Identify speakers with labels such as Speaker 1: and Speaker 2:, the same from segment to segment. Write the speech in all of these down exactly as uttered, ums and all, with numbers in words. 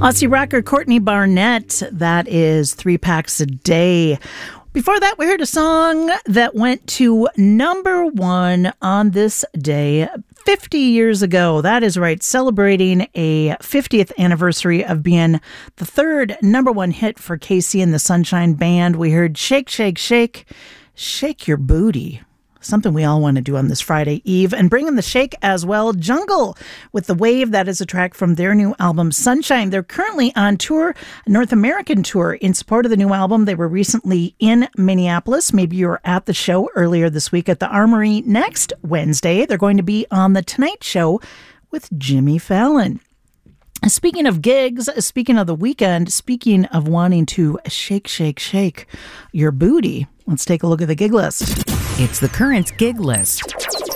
Speaker 1: Aussie rocker Courtney Barnett, that is Three Packs a Day. Before that, we heard a song that went to number one on this day fifty years ago. That is right, celebrating a fiftieth anniversary of being the third number one hit for Casey and the Sunshine Band. We heard Shake, Shake, Shake, Shake Your Booty. Something we all want to do on this Friday Eve. And bringing the shake as well, Jungle with The Wave. That is a track from their new album, Sunshine. They're currently on tour, a North American tour, in support of the new album. They were recently in Minneapolis. Maybe you were at the show earlier this week at the Armory. Next Wednesday, they're going to be on The Tonight Show with Jimmy Fallon. Speaking of gigs, speaking of the weekend, speaking of wanting to shake, shake, shake your booty, let's take a look at the gig list.
Speaker 2: It's the Currents gig list.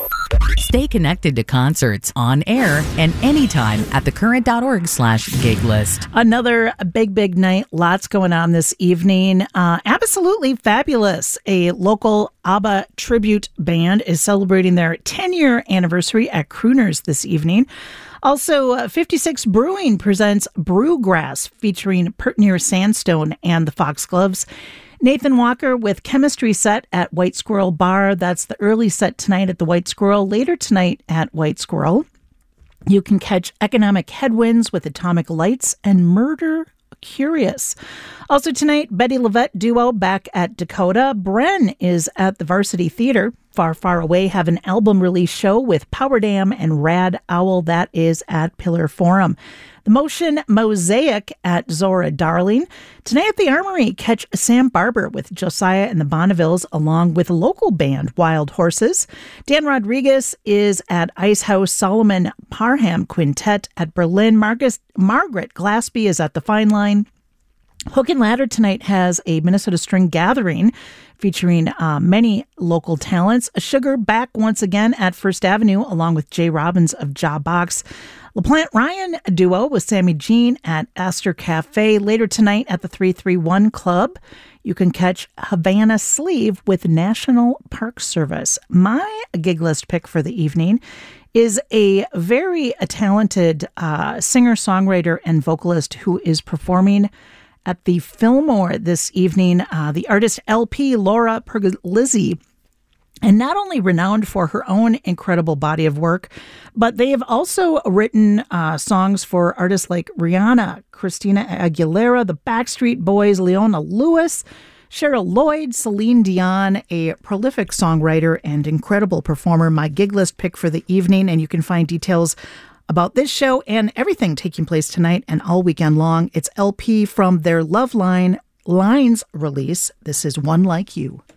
Speaker 2: Stay connected to concerts on air and anytime at thecurrent.org slash gig list.
Speaker 1: Another big, big night. Lots going on this evening. Uh, absolutely fabulous. A local ABBA tribute band is celebrating their ten-year anniversary at Crooners this evening. Also, uh, fifty-six Brewing presents Brewgrass featuring Pertinier Sandstone and the Foxgloves. Nathan Walker with Chemistry Set at White Squirrel Bar. That's the early set tonight at the White Squirrel. Later tonight at White Squirrel, you can catch Economic Headwinds with Atomic Lights and Murder Curious. Also tonight, Betty LaVette Duo back at Dakota. Bren is at the Varsity Theater. Far, Far Away have an album release show with Power Dam and Rad Owl. That is at Pillar Forum. The Motion Mosaic at Zora Darling. Tonight at the Armory, catch Sam Barber with Josiah and the Bonnevilles along with local band Wild Horses. Dan Rodriguez is at Ice House. Solomon Parham Quintet at Berlin. Marcus, Margaret Glaspie is at the Fine Line. Hook and Ladder tonight has a Minnesota String Gathering featuring uh, many local talents. Sugar back once again at First Avenue along with Jay Robbins of Jawbox. LaPlante Ryan duo with Sammy Jean at Astor Cafe. Later tonight at the three three one Club, you can catch Havana Sleeve with National Park Service. My gig list pick for the evening is a very talented uh, singer-songwriter and vocalist who is performing at the Fillmore this evening. Uh, the artist L P Laura Pergolizzi, and not only renowned for her own incredible body of work, but they have also written uh, songs for artists like Rihanna, Christina Aguilera, the Backstreet Boys, Leona Lewis, Cheryl Lloyd, Celine Dion, a prolific songwriter and incredible performer. My gig list pick for the evening, and you can find details about this show and everything taking place tonight and all weekend long. It's L P from their Love Line Lines release. This is One Like You.